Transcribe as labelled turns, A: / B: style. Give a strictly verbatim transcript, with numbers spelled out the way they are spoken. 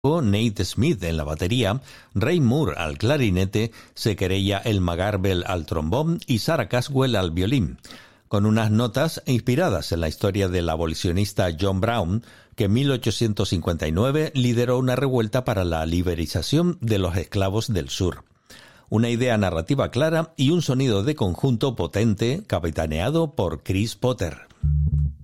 A: Nate Smith en la batería, Ray Moore al clarinete, se querella Elma Garbel al trombón y Sarah Caswell al violín, con unas notas inspiradas en la historia del abolicionista John Brown, que en mil ochocientos cincuenta y nueve lideró una revuelta para la liberación de los esclavos del sur. Una idea narrativa clara y un sonido de conjunto potente, capitaneado por Chris Potter.